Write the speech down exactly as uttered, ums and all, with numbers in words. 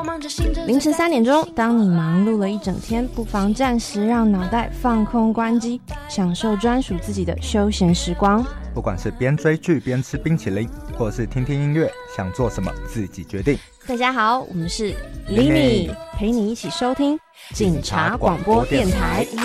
凌晨三点钟，当你忙碌了一整天，不妨暂时让脑袋放空关机，享受专属自己的休闲时光。 不管是边追剧边吃冰淇淋，或是听听音乐，想做什么自己决定。 大家好，我们是 Limi， 陪你一起收听警察广播电台。